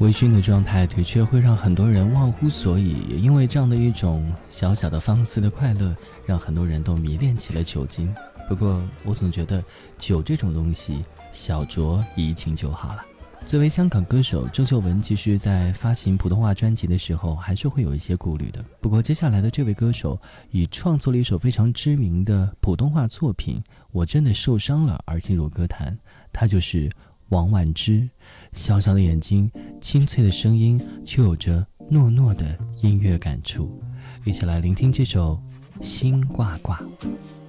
微醺的状态的确会让很多人忘乎所以，也因为这样的一种小小的放肆的快乐，让很多人都迷恋起了酒精。不过我总觉得酒这种东西小酌怡情就好了。作为香港歌手，郑秀文其实在发行普通话专辑的时候还是会有一些顾虑的。不过接下来的这位歌手以创作了一首非常知名的普通话作品《我真的受伤了》而进入歌坛，他就是王菀之。小小的眼睛，清脆的声音，却有着糯糯的音乐感触。一起来聆听这首《心挂挂》。